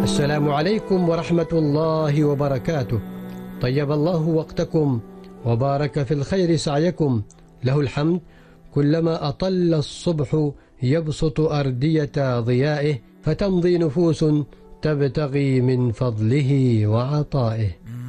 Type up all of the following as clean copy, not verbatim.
السلام عليكم ورحمة الله وبركاته. طيب الله وقتكم وبارك في الخير سعيكم. له الحمد كلما أطل الصبح يبسط أردية ضيائه، فتمضي نفوس تبتغي من فضله وعطائه.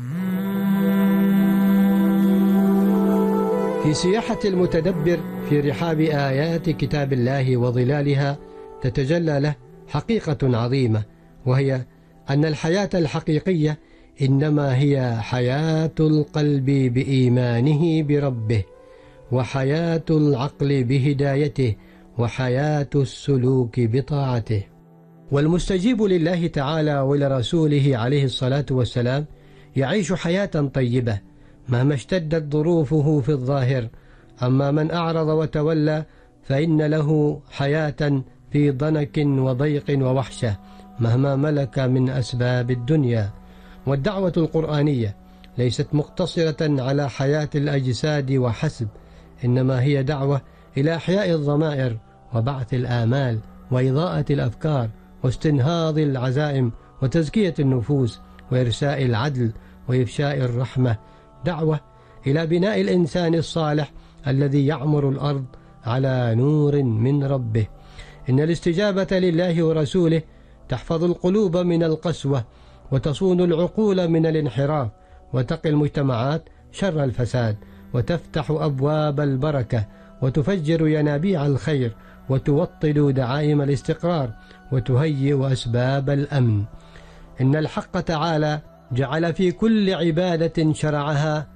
في سياحة المتدبر في رحاب آيات كتاب الله وظلالها تتجلى له حقيقة عظيمة، وهي أن الحياة الحقيقية إنما هي حياة القلب بإيمانه بربه، وحياة العقل بهدايته، وحياة السلوك بطاعته. والمستجيب لله تعالى ولرسوله عليه الصلاة والسلام يعيش حياة طيبة مهما اشتدت ظروفه في الظاهر. أما من أعرض وتولى فإن له حياة في ضنك وضيق ووحشة مهما ملك من أسباب الدنيا. والدعوة القرآنية ليست مقتصرة على حياة الأجساد وحسب، إنما هي دعوة إلى إحياء الضمائر وبعث الآمال وإضاءة الأفكار واستنهاض العزائم وتزكية النفوس وإرساء العدل وإفشاء الرحمة. دعوة إلى بناء الإنسان الصالح الذي يعمر الأرض على نور من ربه. إن الاستجابة لله ورسوله تحفظ القلوب من القسوة، وتصون العقول من الانحراف، وتقي المجتمعات شر الفساد، وتفتح أبواب البركة، وتفجر ينابيع الخير، وتوطد دعائم الاستقرار، وتهيئ أسباب الأمن. إن الحق تعالى جعل في كل عبادة شرعها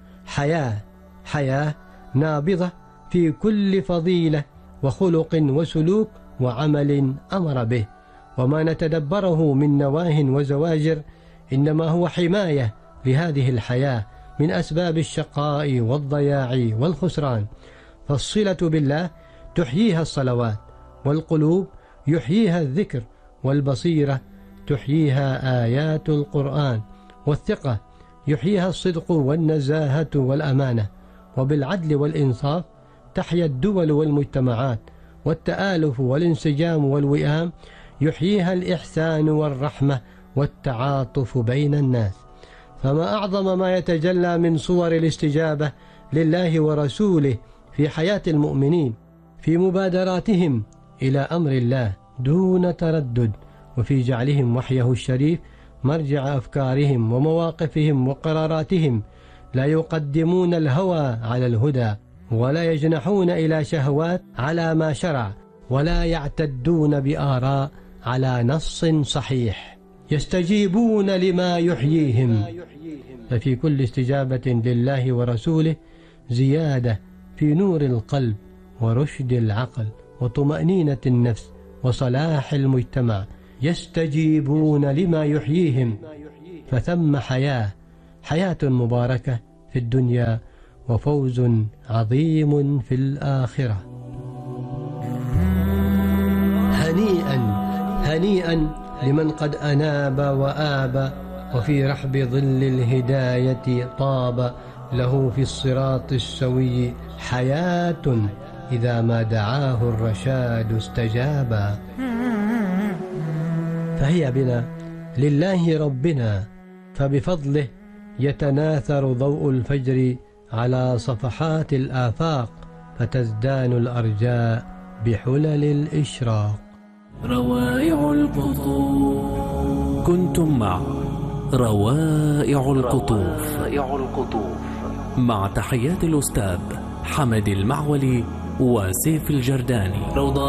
حياة نابضة في كل فضيلة وخلق وسلوك وعمل أمر به. وما نتدبره من نواه وزواجر إنما هو حماية لهذه الحياة من أسباب الشقاء والضياع والخسران. فالصلة بالله تحييها الصلوات، والقلوب يحييها الذكر، والبصيرة تحييها آيات القرآن، والثقة يحييها الصدق والنزاهة والأمانة، وبالعدل والإنصاف تحيا الدول والمجتمعات، والتآلف والانسجام والوئام يحييها الإحسان والرحمة والتعاطف بين الناس. فما أعظم ما يتجلى من صور الاستجابة لله ورسوله في حياة المؤمنين، في مبادراتهم إلى أمر الله دون تردد، وفي جعلهم وحيه الشريف مرجع أفكارهم ومواقفهم وقراراتهم. لا يقدمون الهوى على الهدى، ولا يجنحون إلى شهوات على ما شرع، ولا يعتدون بآراء على نص صحيح. يستجيبون لما يحييهم. ففي كل استجابة لله ورسوله زيادة في نور القلب ورشد العقل وطمأنينة النفس وصلاح المجتمع. يستجيبون لما يحييهم، فثم حياة مباركة في الدنيا وفوز عظيم في الآخرة. هنيئا لمن قد أناب وآب، وفي رحب ظل الهداية طاب. له في الصراط السوي حياة، إذا ما دعاه الرشاد استجابا. فهي بنا لله ربنا، فبفضله يتناثر ضوء الفجر على صفحات الآفاق، فتزدان الأرجاء بحلل الإشراق. روائع القطوف. كنتم مع روائع القطوف مع تحيات الأستاذ حمد المعولي وسيف الجرداني.